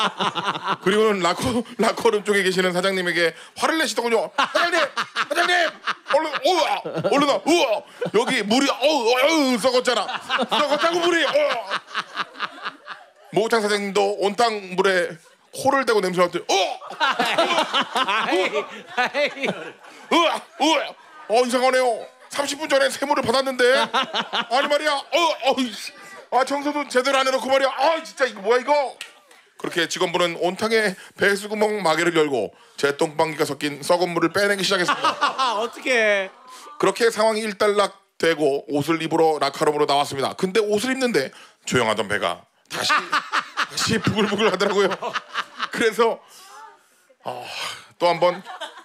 그리고는 라커룸 쪽에 계시는 사장님에게 화를 내시더군요. 사장님, 얼른 와. 여기 물이 썩었잖고 물이. 목욕탕 사장님도 온탕 물에 코를 대고 냄새 맡더니 이상하네요. 30분 전에 세물을 받았는데 아니 말이야. 청소도 제대로 안 해놓고 말이야. 진짜 이거 뭐야 이거. 그렇게 직원분은 온탕에 배수구멍 마개를 열고 제똥방귀가 섞인 썩은 물을 빼내기 시작했습니다. 어떻게? 그렇게 상황이 일단락되고 옷을 입으러 라카룸으로 나왔습니다. 근데 옷을 입는데 조용하던 배가 다시 부글부글 하더라고요. 그래서 또 한번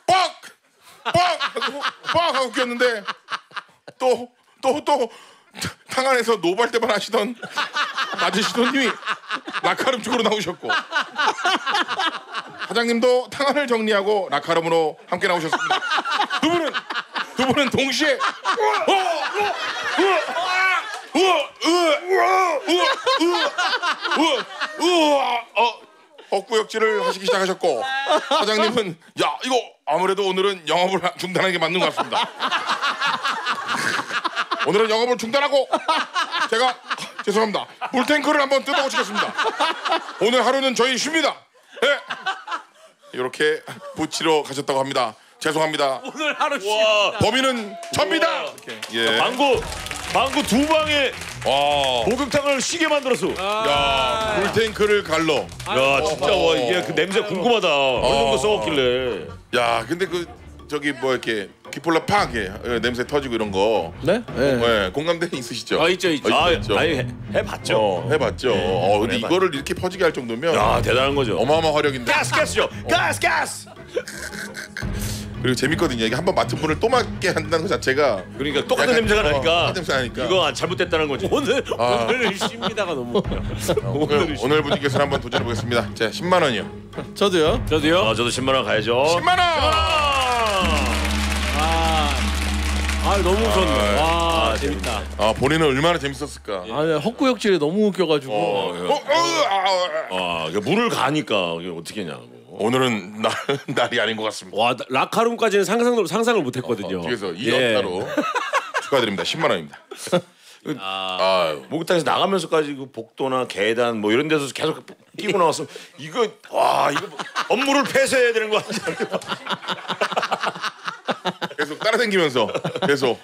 빡 하고 끼었는데 또 탕 안에서 노발대발 하시던 아저씨돈님이 라카룸 쪽으로 나오셨고 사장님도 탕 안을 정리하고 라카룸으로 함께 나오셨습니다. 두 분은 동시에 헛구역질을 하시기 시작하셨고 사장님은 야 이거 아무래도 오늘은 영업을 중단하는 게 맞는 것 같습니다. 오늘은 영업을 중단하고 제가 죄송합니다. 물탱크를 한번 뜯어고치겠습니다. 오늘 하루는 저희 쉽니다. 네. 이렇게 붙이러 가셨다고 합니다. 죄송합니다. 오늘 하루 쉬. 범인은 접니다. 예. 망고 두 방에 목욕탕을 쉬게 만들었어. 야 물탱크를 갈러. 야 진짜 와 이게 그 냄새 궁금하다. 어느 정도 썩었길래. 야 근데 그 저기 뭐 이렇게 기폴라 팍 냄새 터지고 이런 거. 네? 네. 공감대 있으시죠? 있죠. 아니 해봤죠. 해봤죠. 근데 이거를 이렇게 퍼지게 할 정도면 야 대단한 거죠. 어마어마한 화력인데. 가스죠. 가스. 그리고 재밌거든요. 이게 한번 맡은 분을 또 맡게 한다는 것 자체가 그러니까 똑같은 냄새가 나니까. 냄새 나니까. 이거 잘못됐다는 거지. 오늘 쉽니다가 너무 오늘 분위기에서 한번 도전해 보겠습니다. 자 10만 원이요. 저도요. 저도 10만 원 가야죠. 10만 원. 너무 무섭네. 와 재밌다. 본인은 얼마나 재밌었을까. 아니 헛구역질이 너무 웃겨가지고. 물을 가니까 이게 어떻게 했냐고. 오늘은 날이 아닌 것 같습니다. 와 라카룸까지는 상상을 못했거든요. 뒤에서 2연타로 축하드립니다. 10만 원입니다. 목욕탕에서 나가면서까지 그 복도나 계단 뭐 이런 데서 계속 끼고 나왔어. 이거 업무를 폐쇄해야 되는 거 아니야? 계속 따라다니면서 계속.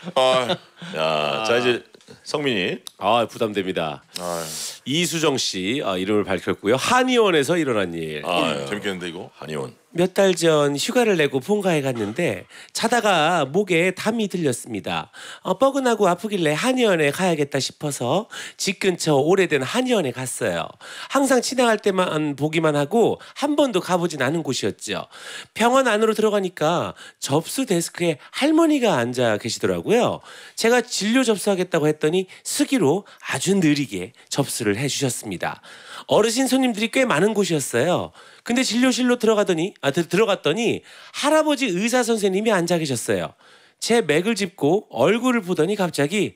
자 이제 성민이. 부담됩니다. 이수정 씨 이름을 밝혔고요. 한의원에서 일어난 일. 재밌겠는데 이거. 한의원. 몇 달 전 휴가를 내고 본가에 갔는데 자다가 목에 담이 들렸습니다. 뻐근하고 아프길래 한의원에 가야겠다 싶어서 집 근처 오래된 한의원에 갔어요. 항상 지나갈 때만 보기만 하고 한 번도 가보진 않은 곳이었죠. 병원 안으로 들어가니까 접수 데스크에 할머니가 앉아 계시더라고요. 제가 진료 접수하겠다고 했더니 수기로 아주 느리게 접수를 해주셨습니다. 어르신 손님들이 꽤 많은 곳이었어요. 근데 진료실로 들어갔더니 할아버지 의사 선생님이 앉아 계셨어요. 제 맥을 짚고 얼굴을 보더니 갑자기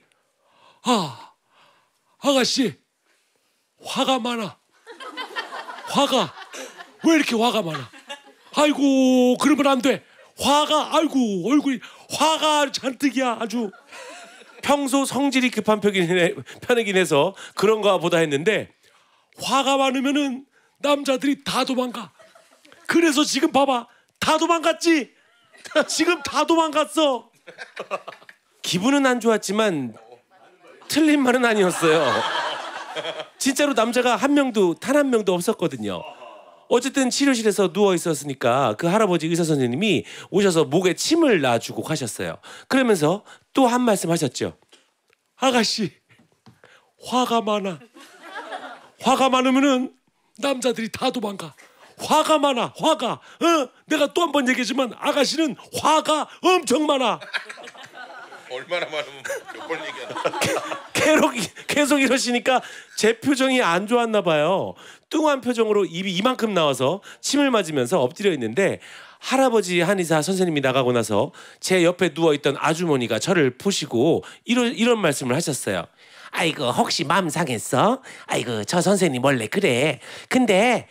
아가씨 화가 많아. 화가 왜 이렇게 화가 많아? 아이고 그러면 안 돼. 아이고 얼굴이 화가 잔뜩이야 아주. 평소 성질이 급한 편이긴 해서 그런가 보다 했는데 화가 많으면은 남자들이 다 도망가. 그래서 지금 봐봐. 다 도망갔지? 지금 다 도망갔어. 기분은 안 좋았지만 틀린 말은 아니었어요. 진짜로 남자가 단 한 명도 없었거든요. 어쨌든 치료실에서 누워 있었으니까 그 할아버지 의사 선생님이 오셔서 목에 침을 놔주고 가셨어요. 그러면서 또 한 말씀 하셨죠. 아가씨 화가 많아. 화가 많으면은 남자들이 다 도망가. 화가 많아. 내가 또 한 번 얘기하지만 아가씨는 화가 엄청 많아. 얼마나 많으면 몇 번 얘기하나. 계속 이러시니까 제 표정이 안 좋았나 봐요. 뚱한 표정으로 입이 이만큼 나와서 침을 맞으면서 엎드려 있는데 할아버지 한의사 선생님이 나가고 나서 제 옆에 누워있던 아주머니가 저를 보시고 이런 말씀을 하셨어요. 아이고 혹시 마음 상했어? 아이고 저 선생님 원래 그래. 근데